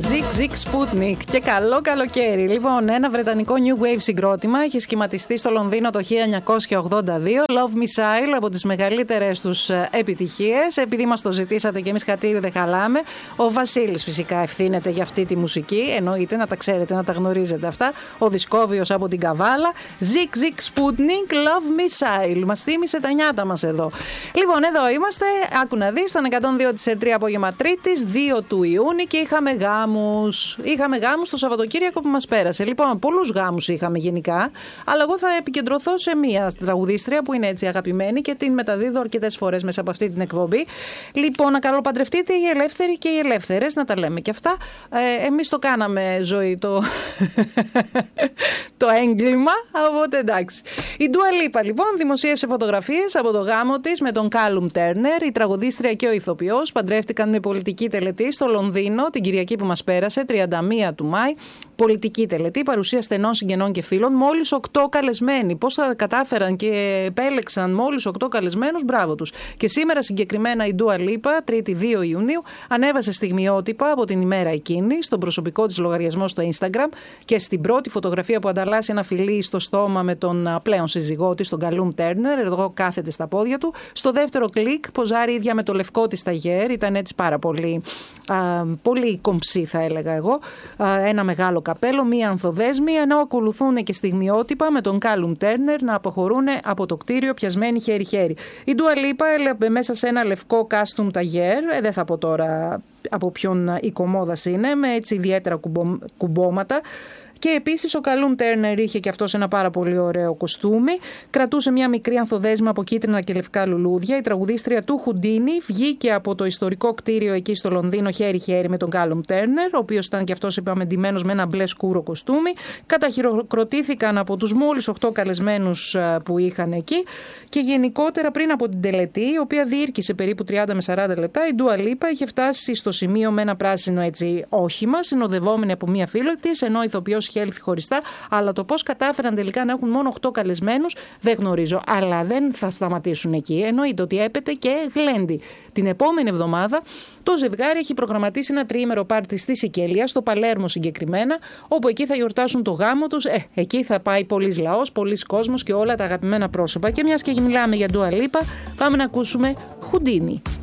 Zig Sputnik και καλό καλοκαίρι. Λοιπόν, ένα βρετανικό New Wave συγκρότημα έχει σχηματιστεί στο Λονδίνο το 1982. Love Missile, από τις μεγαλύτερες τους επιτυχίες. Επειδή μας το ζητήσατε και εμείς χατήρι δεν χαλάμε. Ο Βασίλης φυσικά ευθύνεται για αυτή τη μουσική. Εννοείται, να τα ξέρετε, να τα γνωρίζετε αυτά. Ο Δισκόβιος από την Καβάλα. Zig Sputnik, Love Missile. Μας θύμισε τα νιάτα μας εδώ. Λοιπόν, εδώ είμαστε. Άκου να δεις, στον 102,3 απόγευμα Τρίτης, 2 του Ιούνιου, και είχαμε γάμους. Είχαμε γάμους το Σαββατοκύριακο που μας πέρασε. Λοιπόν, πολλούς γάμους είχαμε γενικά, αλλά εγώ θα επικεντρωθώ σε μία τραγουδίστρια που είναι έτσι αγαπημένη και την μεταδίδω αρκετές φορές μέσα από αυτή την εκπομπή. Λοιπόν, να καλοπαντρευτείτε οι ελεύθεροι και οι ελεύθερες, να τα λέμε και αυτά. Εμείς το κάναμε, ζωή, το έγκλημα, οπότε εντάξει. Η Dua Lipa, λοιπόν, δημοσίευσε φωτογραφίες από το γάμο της με τον Callum Turner. Η τραγουδίστρια και ο ηθοποιός παντρεύτηκαν με πολιτική τελετή στο Λονδίνο την Κυριακή που μας πέρασε, 31 του Μάη. Πολιτική τελετή, παρουσία στενών συγγενών και φίλων, μόλις 8 καλεσμένοι. Πώς θα κατάφεραν και επέλεξαν μόλις 8 καλεσμένους, μπράβο τους. Και σήμερα συγκεκριμένα η Dua Lipa, 3η 2 Ιουνίου, ανέβασε στιγμιότυπα από την ημέρα εκείνη στον προσωπικό της λογαριασμό στο Instagram, και στην πρώτη φωτογραφία που ανταλλάσσει ένα φιλί στο στόμα με τον πλέον σύζυγό της, τον Callum Turner, εδώ κάθεται στα πόδια του. Στο δεύτερο κλικ ποζάρει ίδια με το λευκό της ταγέρ, ήταν έτσι πάρα πολύ κομψή θα έλεγα εγώ, ένα μεγάλο καπέλο, μία ανθοδέσμη, ενώ ακολουθούν και στιγμιότυπα με τον Callum Turner να αποχωρούν από το κτίριο πιασμένοι χέρι-χέρι. Η Dua Lipa έλαβε μέσα σε ένα λευκό κάστουμ ταγέρ, δεν θα πω τώρα από ποιον οικομόδας είναι, με έτσι ιδιαίτερα κουμπώματα. Και επίσης ο Callum Turner είχε και αυτός ένα πάρα πολύ ωραίο κοστούμι. Κρατούσε μια μικρή ανθοδέσμη από κίτρινα και λευκά λουλούδια. Η τραγουδίστρια του Houdini βγήκε από το ιστορικό κτίριο εκεί στο Λονδίνο χέρι-χέρι με τον Callum Turner, ο οποίος ήταν και αυτός ντυμένος με ένα μπλε σκούρο κοστούμι. Καταχειροκροτήθηκαν από τους μόλις 8 καλεσμένους που είχαν εκεί. Και γενικότερα πριν από την τελετή, η οποία διήρκησε περίπου 30 με 40 λεπτά, η Dua Lipa είχε φτάσει στο σημείο με ένα πράσινο έτσι όχημα, συνοδευόμενη από μία φίλη της, ενώ ηθοποιός είχε έλθει χωριστά. Αλλά το πώς κατάφεραν τελικά να έχουν μόνο 8 καλεσμένους δεν γνωρίζω. Αλλά δεν θα σταματήσουν εκεί. Εννοείται ότι έπεται και γλέντι. Την επόμενη εβδομάδα το ζευγάρι έχει προγραμματίσει ένα τριήμερο πάρτι στη Σικέλια, στο Παλέρμο συγκεκριμένα, όπου εκεί θα γιορτάσουν το γάμο τους. Εκεί θα πάει πολλής λαός, πολλής κόσμος και όλα τα αγαπημένα πρόσωπα. Και μιας και μιλάμε για Dua Lipa, πάμε να ακούσουμε Houdini.